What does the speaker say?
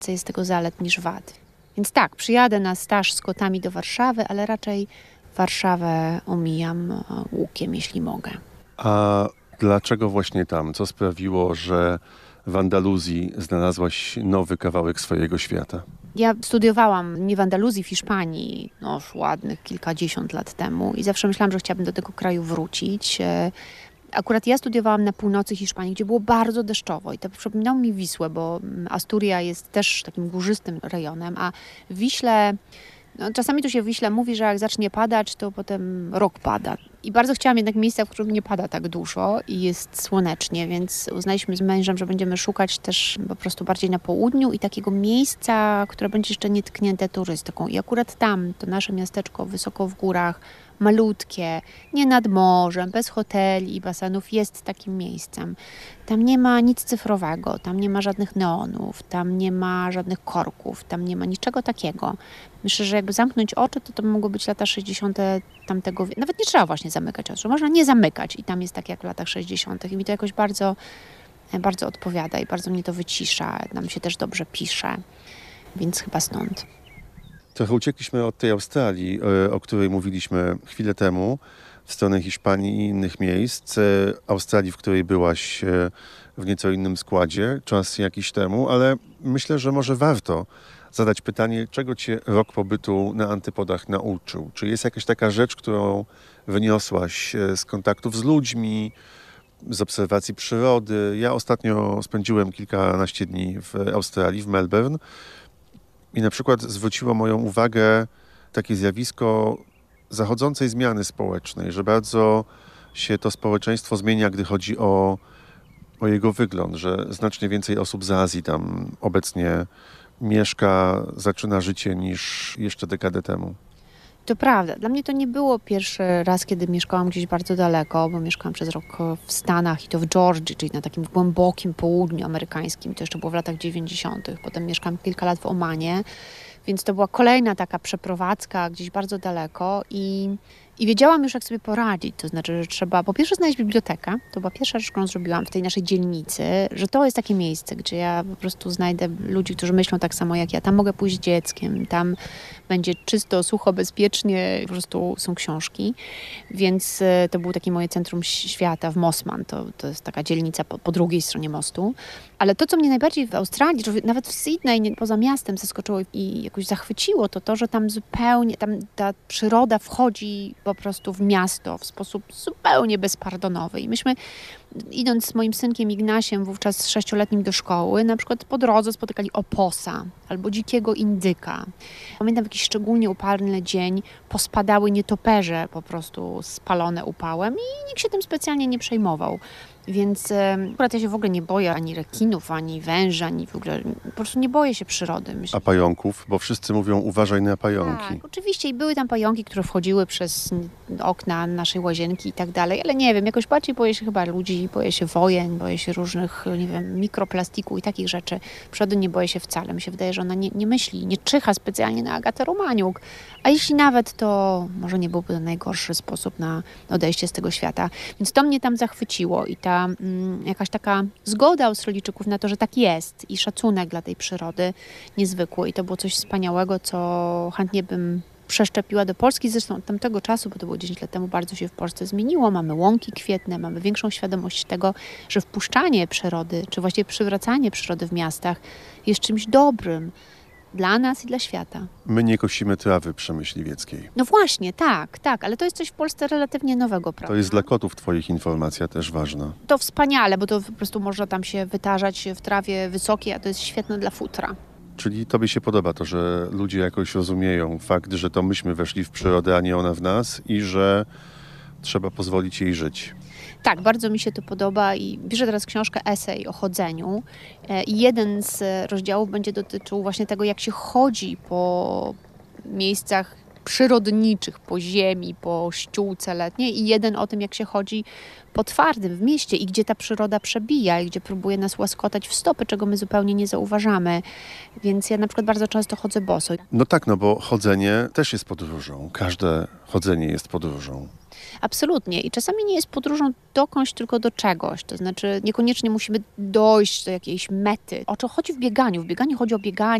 więcej jest tego zalet niż wad. Więc tak, przyjadę na staż z kotami do Warszawy, ale raczej Warszawę omijam łukiem, jeśli mogę. A dlaczego właśnie tam? Co sprawiło, że w Andaluzji znalazłaś nowy kawałek swojego świata? Ja studiowałam nie w Andaluzji, w Hiszpanii, już ładnych kilkadziesiąt lat temu i zawsze myślałam, że chciałabym do tego kraju wrócić. Akurat ja studiowałam na północy Hiszpanii, gdzie było bardzo deszczowo i to przypominało mi Wisłę, bo Asturia jest też takim górzystym rejonem, a w Wiśle, czasami tu się w Wiśle mówi, że jak zacznie padać, to potem rok pada. I bardzo chciałam jednak miejsca, w którym nie pada tak dużo i jest słonecznie, więc uznaliśmy z mężem, że będziemy szukać też po prostu bardziej na południu i takiego miejsca, które będzie jeszcze nietknięte turystyką. I akurat tam, to nasze miasteczko wysoko w górach, malutkie, nie nad morzem, bez hoteli i basenów, jest takim miejscem. Tam nie ma nic cyfrowego, tam nie ma żadnych neonów, tam nie ma żadnych korków, tam nie ma niczego takiego. Myślę, że jakby zamknąć oczy, to mogło być lata 60. tamtego wieku. Nawet nie trzeba właśnie zamykać oczu, można nie zamykać i tam jest tak jak w latach 60. I mi to jakoś bardzo, bardzo odpowiada i bardzo mnie to wycisza. Nam się też dobrze pisze, więc chyba stąd. Trochę uciekliśmy od tej Australii, o której mówiliśmy chwilę temu, w stronę Hiszpanii i innych miejsc. Australii, w której byłaś w nieco innym składzie czas jakiś temu, ale myślę, że może warto zadać pytanie, czego cię rok pobytu na Antypodach nauczył? Czy jest jakaś taka rzecz, którą wyniosłaś z kontaktów z ludźmi, z obserwacji przyrody? Ja ostatnio spędziłem kilkanaście dni w Australii, w Melbourne i na przykład zwróciło moją uwagę takie zjawisko zachodzącej zmiany społecznej, że bardzo się to społeczeństwo zmienia, gdy chodzi o jego wygląd, że znacznie więcej osób z Azji tam obecnie mieszka, zaczyna życie niż jeszcze dekadę temu. To prawda. Dla mnie to nie było pierwszy raz, kiedy mieszkałam gdzieś bardzo daleko, bo mieszkałam przez rok w Stanach i to w Georgii, czyli na takim głębokim południu amerykańskim. To jeszcze było w latach 90. Potem mieszkałam kilka lat w Omanie, więc to była kolejna taka przeprowadzka gdzieś bardzo daleko i wiedziałam już, jak sobie poradzić. To znaczy, że trzeba po pierwsze znaleźć bibliotekę. To była pierwsza rzecz, którą zrobiłam w tej naszej dzielnicy, że to jest takie miejsce, gdzie ja po prostu znajdę ludzi, którzy myślą tak samo jak ja. Tam mogę pójść z dzieckiem, tam będzie czysto, sucho, bezpiecznie, po prostu są książki. Więc to było takie moje centrum świata w Mosman. To jest taka dzielnica po drugiej stronie mostu. Ale to, co mnie najbardziej w Australii, nawet w Sydney, poza miastem zaskoczyło i jakoś zachwyciło, to że tam zupełnie, tam ta przyroda wchodzi po prostu w miasto w sposób zupełnie bezpardonowy. I myśmy, idąc z moim synkiem Ignasiem, wówczas 6-letnim do szkoły, na przykład po drodze spotykali oposa albo dzikiego indyka. Pamiętam jakiś szczególnie upalny dzień, pospadały nietoperze po prostu spalone upałem i nikt się tym specjalnie nie przejmował. Więc akurat ja się w ogóle nie boję ani rekinów, ani węża, ani w ogóle, po prostu nie boję się przyrody. Myślę, A pająków? Bo wszyscy mówią uważaj na pająki. tak, oczywiście i były tam pająki, które wchodziły przez okna naszej łazienki i tak dalej, ale nie wiem, jakoś bardziej boję się chyba ludzi, boję się wojen, boję się różnych, nie wiem, mikroplastiku i takich rzeczy. Przyrody nie boję się wcale. Mi się wydaje, że ona nie myśli, nie czyha specjalnie na Agatę Romaniuk. A jeśli nawet, to może nie byłby to najgorszy sposób na odejście z tego świata. Więc to mnie tam zachwyciło i ta jakaś taka zgoda Australijczyków na to, że tak jest i szacunek dla tej przyrody niezwykły. I to było coś wspaniałego, co chętnie bym przeszczepiła do Polski. Zresztą od tamtego czasu, bo to było 10 lat temu, bardzo się w Polsce zmieniło. Mamy łąki kwietne, mamy większą świadomość tego, że wpuszczanie przyrody, czy właściwie przywracanie przyrody w miastach jest czymś dobrym dla nas i dla świata. My nie kosimy trawy przemyśliwieckiej. No właśnie, tak, ale to jest coś w Polsce relatywnie nowego, prawda? To jest dla kotów twoich informacja też ważna. To wspaniale, bo to po prostu można tam się wytarzać w trawie wysokiej, a to jest świetne dla futra. Czyli tobie się podoba to, że ludzie jakoś rozumieją fakt, że to myśmy weszli w przyrodę, a nie ona w nas i że trzeba pozwolić jej żyć. Tak, bardzo mi się to podoba i piszę teraz książkę esej o chodzeniu i jeden z rozdziałów będzie dotyczył właśnie tego, jak się chodzi po miejscach przyrodniczych, po ziemi, po ściółce letniej i jeden o tym, jak się chodzi po twardym w mieście i gdzie ta przyroda przebija i gdzie próbuje nas łaskotać w stopy, czego my zupełnie nie zauważamy. Więc ja na przykład bardzo często chodzę boso. No tak, no bo chodzenie też jest podróżą. Każde chodzenie jest podróżą. Absolutnie. I czasami nie jest podróżą dokądś, tylko do czegoś. To znaczy niekoniecznie musimy dojść do jakiejś mety. O co chodzi w bieganiu? W bieganiu chodzi o bieganie,